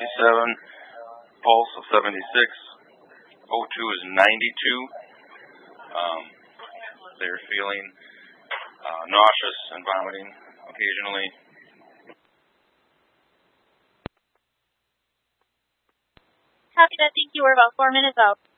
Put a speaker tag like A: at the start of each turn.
A: pulse of 76, O2 is 92. They're feeling nauseous and vomiting occasionally.
B: Copy that. Thank you. We're about 4 minutes out.